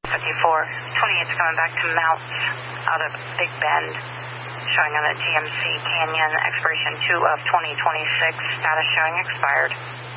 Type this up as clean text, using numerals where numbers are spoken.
58's coming back to Mounts out of Big Bend, showing on the GMC Canyon, expiration 2 of 2026, status showing expired.